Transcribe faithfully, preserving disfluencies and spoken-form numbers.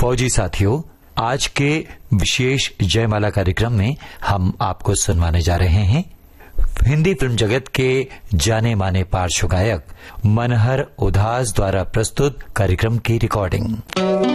फौजी साथियों, आज के विशेष जयमाला कार्यक्रम में हम आपको सुनवाने जा रहे हैं हिंदी फिल्म जगत के जाने माने पार्श्व गायक मनहर उदास द्वारा प्रस्तुत कार्यक्रम की रिकॉर्डिंग।